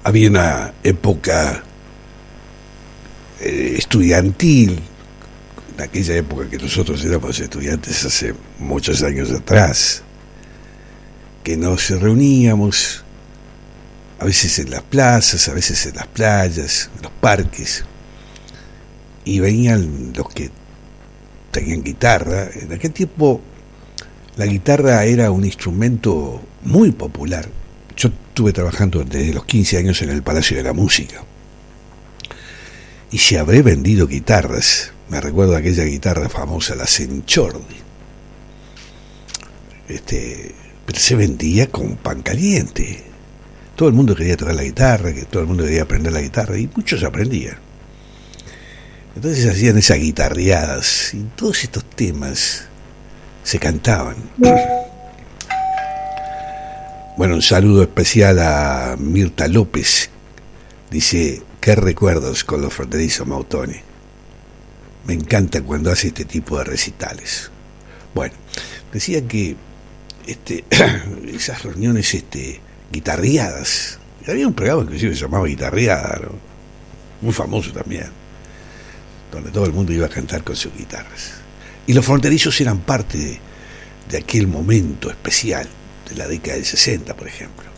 había una época estudiantil, en aquella época que nosotros éramos estudiantes hace muchos años atrás, que nos reuníamos a veces en las plazas, a veces en las playas, en los parques, y venían los que tenían guitarra. En aquel tiempo la guitarra era un instrumento muy popular. Yo estuve trabajando desde los 15 años en el Palacio de la Música y se habré vendido guitarras. Me recuerdo aquella guitarra famosa, la Senchordi. Pero se vendía con pan caliente. Todo el mundo quería tocar la guitarra, que todo el mundo quería aprender la guitarra, y muchos aprendían. Entonces hacían esas guitarreadas y todos estos temas se cantaban. Bueno, un saludo especial a Mirta López. Dice, qué recuerdos con los Fronterizos Mautoni. Me encanta cuando hace este tipo de recitales. Bueno, decía que esas reuniones guitarreadas, había un programa inclusive que se llamaba Guitarreada, ¿no? Muy famoso también, donde todo el mundo iba a cantar con sus guitarras. Y los Fronterizos eran parte de aquel momento especial de la década del 60, por ejemplo.